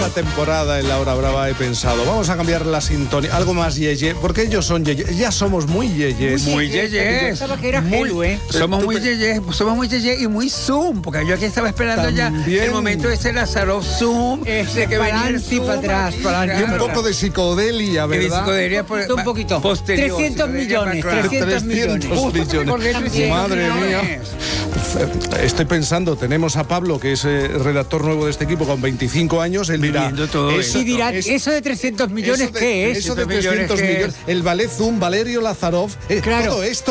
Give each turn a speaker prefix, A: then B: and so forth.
A: La temporada en La Hora Brava he pensado, vamos a cambiar la sintonía, algo más yeye, porque ellos son yeye, ya somos muy yeyes.
B: Muy yeye.
C: Pensaba que era Gelu, ¿eh?
B: Somos muy yeye y muy Zoom, porque yo aquí estaba esperando
A: También.
B: ya el momento de ese Lázaro Zoom, de que
C: para
B: venía el
C: adelante y
B: Zoom,
C: para atrás, para adelante.
A: Y un poco de psicodelia,
B: Y de
A: ¿verdad?
B: psicodelia
C: Un poquito.
B: posterior.
C: 300 millones, 300 millones.
A: millones. Madre mía. Estoy pensando, tenemos a Pablo, que es redactor nuevo de este equipo, con 25 años. Él dirá,
B: Viviendo todo
A: eso-
C: Y dirán, ¿eso de 300 millones qué es?
A: Eso de 300 millones. El ballet Zoom, Valerio Lazarov,
C: Claro.
A: todo esto